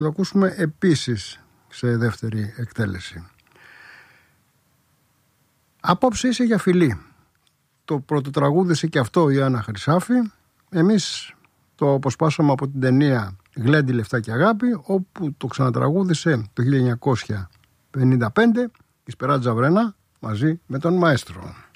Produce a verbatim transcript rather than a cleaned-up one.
Το ακούσουμε επίσης σε δεύτερη εκτέλεση. Απόψε είσαι για φιλή. Το πρωτοτραγούδισε και αυτό η Άννα Χρυσάφη. Εμείς το αποσπάσαμε από την ταινία Γλέντι, λεφτά και αγάπη, όπου το ξανατραγούδισε το χίλια εννιακόσια πενήντα πέντε η Σπεράτζα Βρένα μαζί με τον Μαέστρο.